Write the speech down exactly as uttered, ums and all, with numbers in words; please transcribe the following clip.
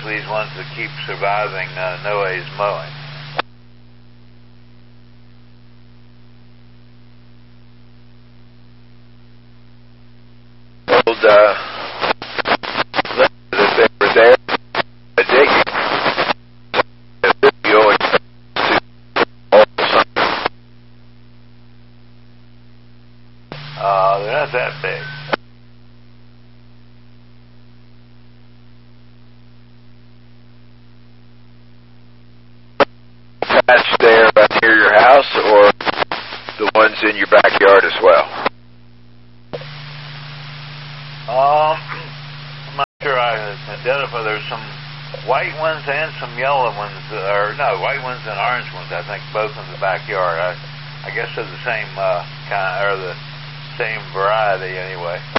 basically these ones that keep surviving uh, Noah's mowing. Old, uh, that they were there, uh, digging. You always to all the summer. Uh, they're not that big. Patch there uh, near your house, or the ones in your backyard as well? Um, I'm not sure I identify. There's some white ones and some yellow ones, or no, white ones and orange ones. I think both in the backyard. I, I guess they're the same uh, kind, or the same variety anyway.